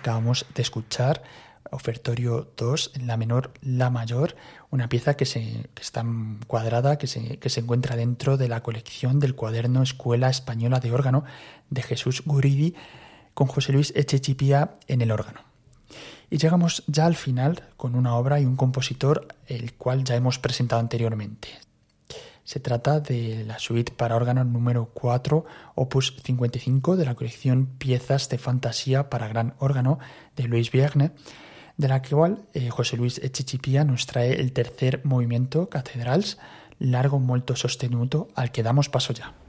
acabamos de escuchar, Ofertorio 2, en la menor, la mayor, una pieza que está cuadrada, que se encuentra dentro de la colección del cuaderno Escuela Española de Órgano de Jesús Guridi, con José Luis Echechipía en el órgano. Y llegamos ya al final con una obra y un compositor el cual ya hemos presentado anteriormente. Se trata de la suite para órgano número 4, opus 55, de la colección Piezas de Fantasía para gran órgano de Louis Vierne, de la cual José Luis Echechipía nos trae el tercer movimiento, Cathedrals, largo molto sostenuto, al que damos paso ya.